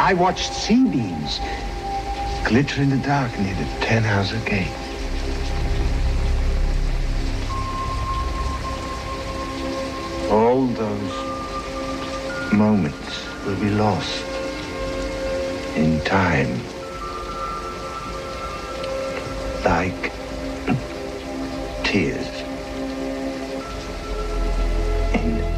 I watched sea beams glitter in the dark near the Tannhauser Gate. All those moments will be lost in time, like tears in